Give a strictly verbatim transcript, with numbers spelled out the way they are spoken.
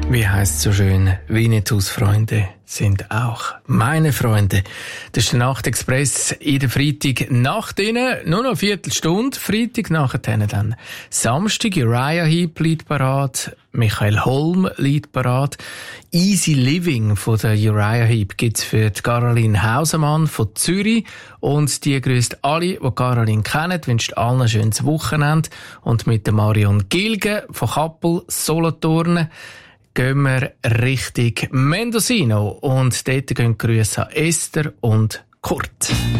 Wie heisst so schön, Winnetous Freunde sind auch meine Freunde. Das ist der Nachtexpress in der Freitag Nacht innen. Nur noch eine Viertelstunde. Freitag nachher dann Samstag. Uriah Heep liegt parat. Michael Holm liegt parat. Easy Living von der Uriah Heep gibt's für die Caroline Hausemann von Zürich. Und die grüßt alle, die Caroline kennen, wünscht allen ein schönes Wochenende. Und mit der Marion Gilge von Kappel Solothurn gehen wir Richtung Mendocino und dort gehen Grüße an Esther und Kurt.